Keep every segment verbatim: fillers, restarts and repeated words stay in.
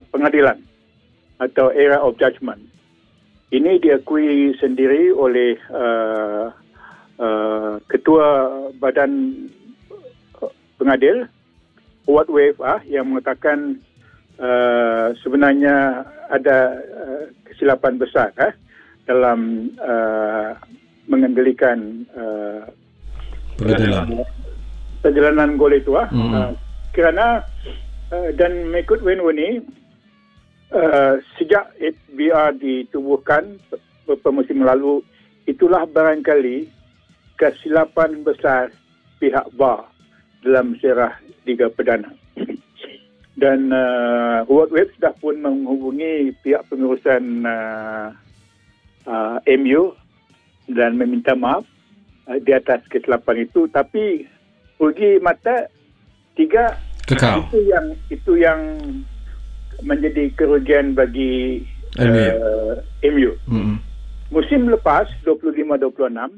pengadilan atau era of judgment. Ini diakui sendiri oleh uh, uh, Ketua Badan Pengadil Howard Wave ah, yang mengatakan uh, sebenarnya ada uh, kesilapan besar ah, dalam uh, mengendalikan uh, peradilan perjalanan gol itu ah. Mm-hmm. Uh, kerana uh, dan mengikut Wenwu ni Uh, sejak V R ditubuhkan beberapa musim lalu, itulah barangkali kesilapan besar pihak V A R dalam sejarah Liga Perdana. Dan uh, Howard Webb sudah pun menghubungi pihak pengurusan uh, uh, M U dan meminta maaf uh, di atas kesilapan itu. Tapi uji mata tiga Kekal. itu yang itu yang menjadi kerugian bagi uh, M U. Mm-hmm. Musim lepas dua puluh lima dua puluh enam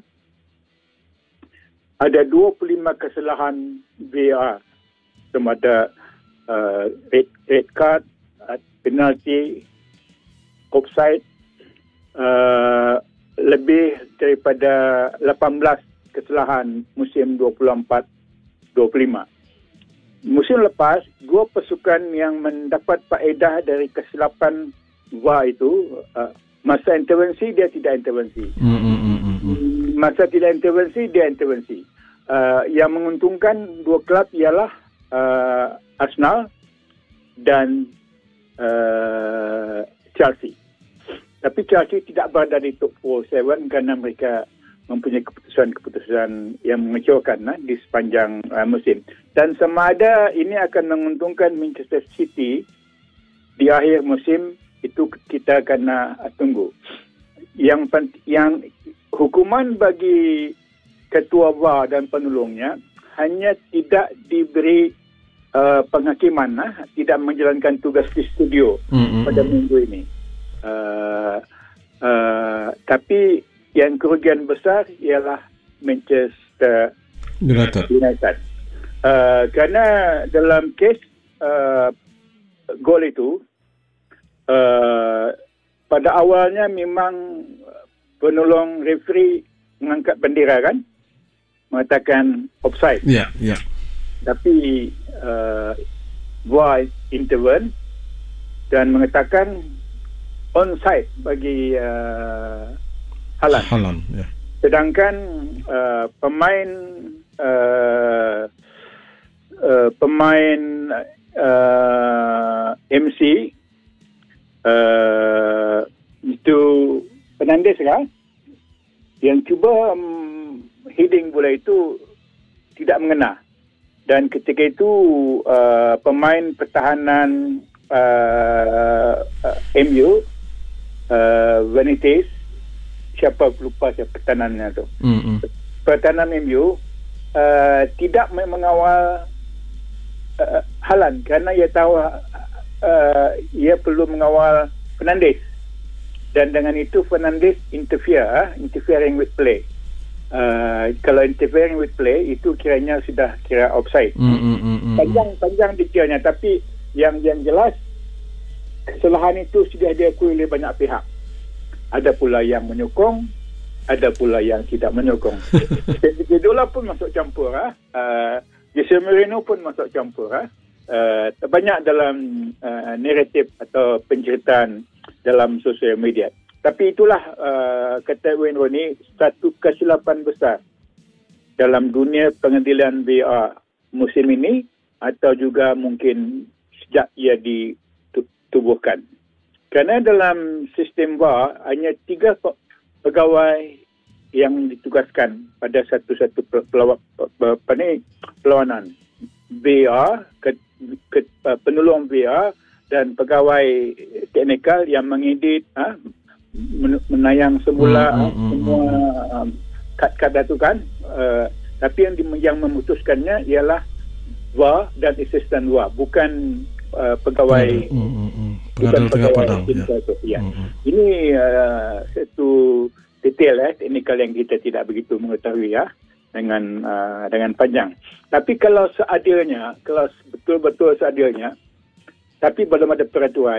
ada dua puluh lima kesalahan V R, sama ada uh, red, red card, uh, penalti, offside, uh, lebih daripada lapan belas kesalahan musim dua puluh empat dua puluh lima. Musim lepas, dua pasukan yang mendapat faedah dari kesilapan V A R itu, uh, masa intervensi, dia tidak intervensi. Mm-hmm. Masa tidak intervensi, dia intervensi. Uh, yang menguntungkan dua klub ialah uh, Arsenal dan uh, Chelsea. Tapi Chelsea tidak berada di top empat tujuh kerana mereka mempunyai keputusan-keputusan yang mengecewakan nah, di sepanjang uh, musim. Dan sama ada ini akan menguntungkan Manchester City di akhir musim, itu kita akan uh, tunggu. Yang pent- yang hukuman bagi ketua V A R dan penolongnya hanya tidak diberi uh, penghakiman, nah, tidak menjalankan tugas di studio mm-hmm. pada minggu ini. Uh, uh, tapi yang kerugian besar ialah Manchester United. United. Uh, kerana dalam kes uh, gol itu, uh, pada awalnya memang penolong referee mengangkat bendera kan, mengatakan offside. Ya, yeah, ya. Yeah. Tapi uh, V A R intervene dan mengatakan onside bagi uh, Haaland. Haaland, ya. Sedangkan uh, pemain uh, uh, pemain uh, M C uh, itu Fernandes kan, yang cuba um, heading bola itu tidak mengena. Dan ketika itu uh, pemain pertahanan uh, uh, M U uh, Benitez, siapa lupa siapa pertahanannya tu. Mm-hmm. Pertahanan M U uh, tidak mengawal uh, Haaland kerana ia tahu uh, ia perlu mengawal Fernandes. Dan dengan itu Fernandes interfere, uh, interfering with play. Uh, kalau interfering with play itu kiranya sudah kira offside. Mm-hmm. Panjang-panjang dikiranya, tapi yang yang jelas kesalahan itu sudah diakui oleh banyak pihak. Ada pula yang menyokong, ada pula yang tidak menyokong. Pep Guardiola pun masuk campur. Ha? Uh, Jose Mourinho pun masuk campur. Ha? Uh, banyak dalam uh, naratif atau penceritaan dalam sosial media. Tapi itulah uh, kata Wayne Rooney, satu kesilapan besar dalam dunia pengadilan V R musim ini atau juga mungkin sejak ia ditubuhkan. Kerana dalam sistem V A R hanya tiga pegawai yang ditugaskan pada satu-satu perlawanan. V R, ke, ke, penolong V R dan pegawai teknikal yang mengedit, ha, menayang semula hmm, hmm, semua um, kad-kad itu kan. Uh, tapi yang, di, yang memutuskannya ialah V A R dan asisten V A R, bukan uh, pegawai hmm, hmm, hmm. bukan pegawai ya. Ya. Hmm, hmm. Ini uh, satu detail eh, teknikal yang kita tidak begitu mengetahui ya, dengan uh, dengan panjang. Tapi kalau seadilnya, kalau betul-betul seadilnya, tapi belum ada peraturan